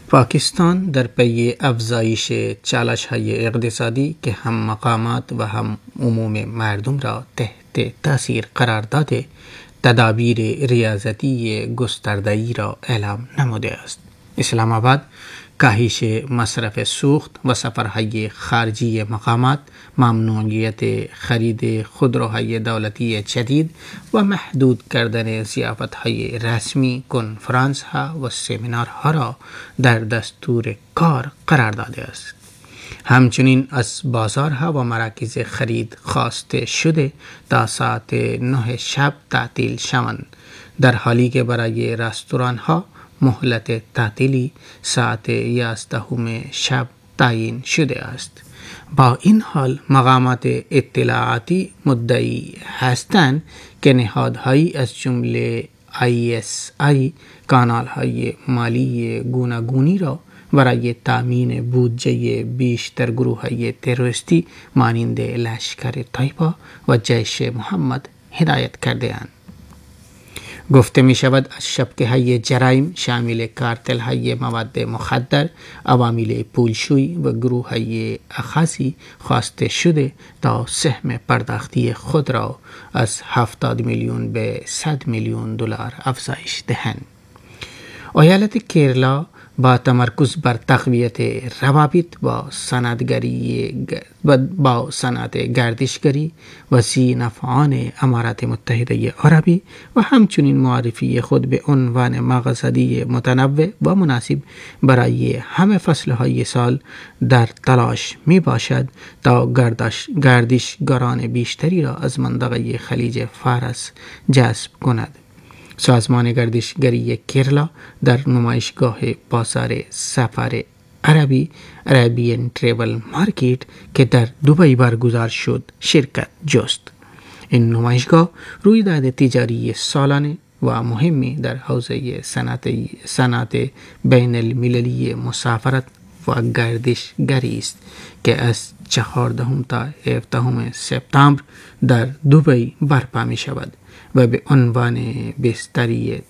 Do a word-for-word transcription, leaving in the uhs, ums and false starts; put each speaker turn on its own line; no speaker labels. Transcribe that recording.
پاکستان در پی افزایش چالش‌های اقتصادی که هم مقامات و هم عموم مردم را تحت تاثیر قرار داده، تدابیر ریاضتی گسترده‌ای را اعلام نموده است. اسلام آباد کاهش مصرف سوخت و سفرهای خارجی مقامات، ممنوعیت خرید خودروهای دولتی جدید و محدود کردن ضیافت‌های رسمی، کنفرانس‌ها و سمینارها را در دستور کار قرار داده است. همچنین از بازارها و مراکز خرید خواسته شده تا ساعت نه شب تعطیل شوند، در حالی که برای رستوران‌ها مهلت تعطیلی ساعت یازدهم شب تعیین شده است. با این حال مقامات اطلاعاتی مدعی هستند که نهادهایی از جمله آی اس آی کانال‌های مالی گوناگونی را برای تامین بودجه بیشتر گروه‌های تروریستی مانند لشکر طیبه و جیش محمد هدایت کرده اند. گفته می شود از شبکه‌های جرایم شامل کارتل‌های مواد مخدر، عوامل پولشویی و گروه‌های اخاذی خواسته شده تا سهم پرداختی خود را از هفتاد میلیون به صد میلیون دلار افزایش دهند. ایالت کیرلا با تمرکز بر تقویت روابط با صنعتگری با صنعت گردشگری و ذی‌نفعان امارات متحده عربی و همچنین معرفی خود به عنوان مقصدی متنوع و مناسب برای همه فصلهای سال در تلاش می باشد تا گردش گردشگران بیشتری را از منطقه خلیج فارس جذب کند. سازمان گردشگری کیرلا در نمایشگاه بازار سفر عربی عربین تریول مارکت که در دبی برگزار شد شرکت جست. این نمایشگاه رویداد تجاری سالانه و مهمی در حوزه صنعت صنعت بین المللی مسافرت و گردشگری است که از چهاردهم تا هفدهم سپتامبر در دبی برپا می شود و به عنوان بستری